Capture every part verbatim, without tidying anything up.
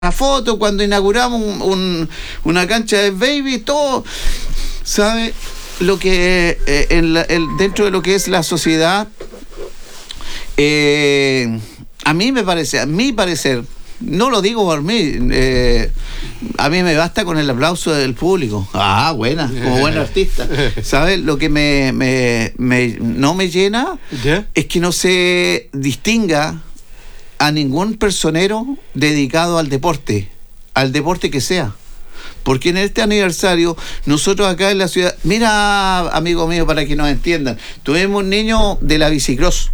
foto cuando inauguramos un, un, una cancha de baby, todo, ¿sabe? Lo que eh, en la, el, dentro de lo que es la sociedad, eh, a mí me parece, a mi parecer, no lo digo por mí, eh, a mí me basta con el aplauso del público. Ah, buena, como buen artista. ¿Sabes? Lo que me, me, me no me llena ¿Yeah? es que no se distinga a ningún personero dedicado al deporte, al deporte que sea. Porque en este aniversario, nosotros acá en la ciudad, mira, amigo mío, para que nos entiendan, tuvimos un niño de la bicicross.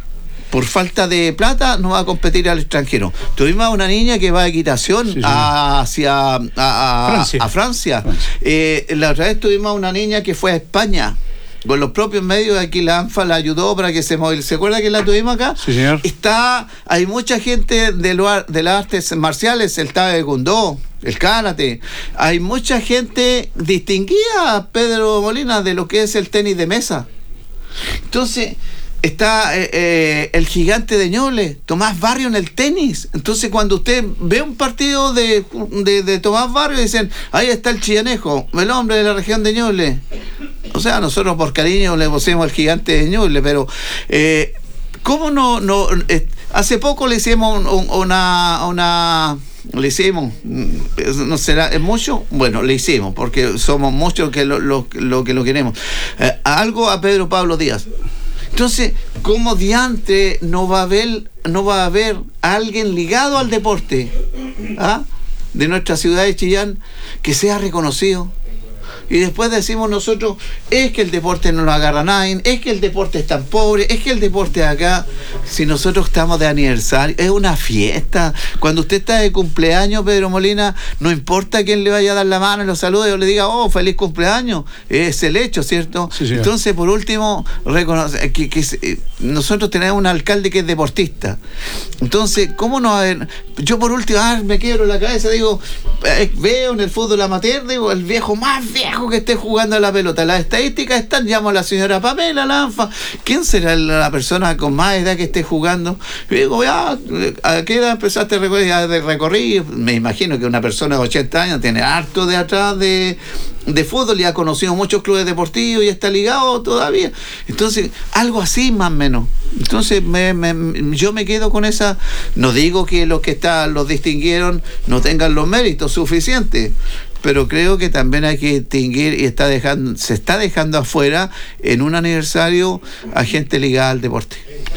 Por falta de plata no va a competir al extranjero. Tuvimos a una niña que va a equitación sí, sí. hacia a, a, Francia. A Francia. Francia. Eh, la otra vez tuvimos a una niña que fue a España. Con los propios medios de aquí la ANFA la ayudó para que se movilice. ¿Se acuerda que la tuvimos acá? Sí, señor. Está, hay mucha gente de, lo, de las artes marciales, el taekwondo, el karate. Hay mucha gente distinguida, Pedro Molina, de lo que es el tenis de mesa. Entonces, está eh, eh, el gigante de Ñuble, Tomás Barrio en el tenis. Entonces, cuando usted ve un partido de, de, de Tomás Barrio, dicen, ahí está el chillanejo, el hombre de la región de Ñuble. O sea, nosotros por cariño le pusimos el gigante de Ñuble, pero eh, ¿cómo no? no eh, hace poco le hicimos un, un, una, una... Le hicimos, ¿no será? ¿Es mucho? Bueno, le hicimos, porque somos muchos que lo, lo, lo que lo queremos. Eh, algo a Pedro Pablo Díaz. Entonces, ¿cómo diante no va a haber, no va a haber a alguien ligado al deporte ¿ah? de nuestra ciudad de Chillán que sea reconocido? Y después decimos nosotros, es que el deporte no lo agarra nadie, es que el deporte es tan pobre, es que el deporte acá, si nosotros estamos de aniversario, es una fiesta. Cuando usted está de cumpleaños, Pedro Molina, no importa quién le vaya a dar la mano y lo salude o le diga, oh, feliz cumpleaños, es el hecho, ¿cierto? Sí, sí. Entonces, por último, reconoce, que, que eh, nosotros tenemos un alcalde que es deportista. Entonces, ¿cómo no haber? Yo por último, ah, me quiebro la cabeza, digo, eh, veo en el fútbol amateur, digo, el viejo más viejo que esté jugando a la pelota. Las estadísticas están, llamo a la señora Pamela, la ANFA. ¿Quién será la persona con más edad que esté jugando? Y digo, ya, ¿a qué edad empezaste a recorrer? Me imagino que una persona de ochenta años tiene harto de atrás de, de fútbol y ha conocido muchos clubes deportivos y está ligado todavía. Entonces, algo así más o menos. Entonces, me, me, yo me quedo con esa. No digo que los que están, los distinguieron no tengan los méritos suficientes, pero creo que también hay que distinguir y está dejando, se está dejando afuera en un aniversario a gente ligada al deporte.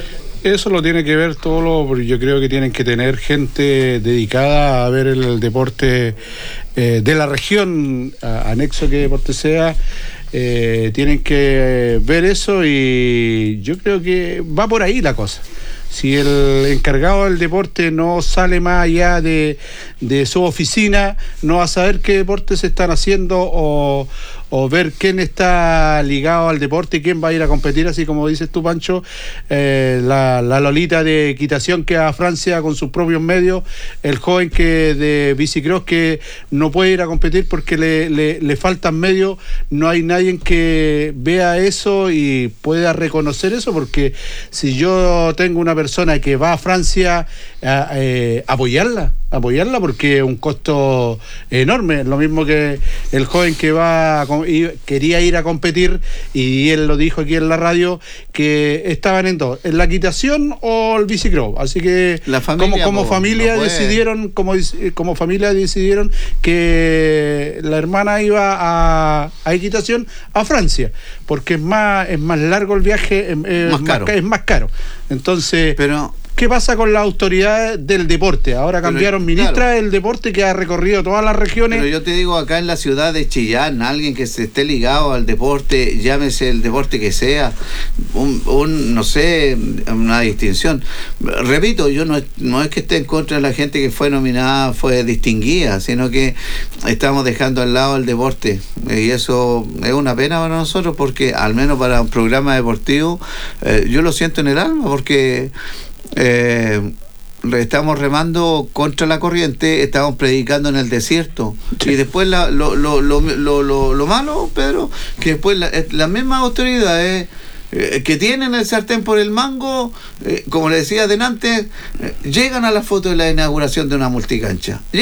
Eso lo tiene que ver todo lo, yo creo que tienen que tener gente dedicada a ver el, el deporte eh, de la región, a, anexo que deporte sea, eh, tienen que ver eso y yo creo que va por ahí la cosa. Si el encargado del deporte no sale más allá de, de su oficina, no va a saber qué deportes se están haciendo o, o ver quién está ligado al deporte y quién va a ir a competir, así como dices tú, Pancho, eh, la, la Lolita de equitación que va a Francia con sus propios medios, el joven que de bicicross que no puede ir a competir porque le, le, le faltan medios, no hay nadie que vea eso y pueda reconocer eso, porque si yo tengo una persona persona que va a Francia a eh, apoyarla, apoyarla porque es un costo enorme, lo mismo que el joven que va a, quería ir a competir y él lo dijo aquí en la radio que estaban en dos, en la equitación o el bicicross, así que la familia, como, como po, familia no decidieron como, como familia decidieron que la hermana iba a, a equitación a Francia porque es más es más largo el viaje, es más, más caro. es más caro. Entonces, pero ¿qué pasa con las autoridades del deporte? Ahora cambiaron pero, ministra claro. del deporte que ha recorrido todas las regiones. Pero yo te digo, acá en la ciudad de Chillán, alguien que se esté ligado al deporte, llámese el deporte que sea, un, un no sé, una distinción. Repito, yo no, no es que esté en contra de la gente que fue nominada, fue distinguida, sino que estamos dejando al lado el deporte. Y eso es una pena para nosotros, porque al menos para un programa deportivo, eh, yo lo siento en el alma, porque Eh, estamos remando contra la corriente, estamos predicando en el desierto. Sí. Y después la, lo, lo, lo, lo, lo, lo malo, Pedro, que después la, las mismas autoridades eh, que tienen el sartén por el mango, eh, como le decía adelante, eh, llegan a la foto de la inauguración de una multicancha.